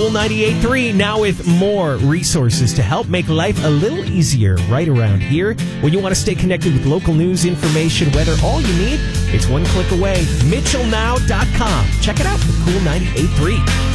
Cool 98.3 now with more resources to help make life a little easier right around here. When you want to stay connected with local news, information, weather, all you need, it's one click away. MitchellNow.com. Check it out with Cool 98.3.